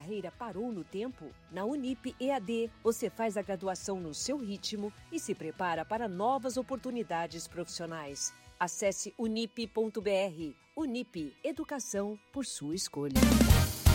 carreira parou no tempo? Na Unip EAD, você faz a graduação no seu ritmo e se prepara para novas oportunidades profissionais. Acesse unip.br. Unip, educação por sua escolha.